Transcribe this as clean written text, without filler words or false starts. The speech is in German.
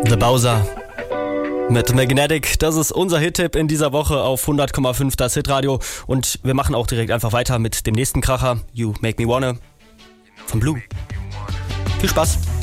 The Bowser mit Magnetic. Das ist unser Hit-Tipp in dieser Woche auf 100,5 das Hitradio. Und wir machen auch direkt einfach weiter mit dem nächsten Kracher, You Make Me Wanna von Blue. Viel Spaß!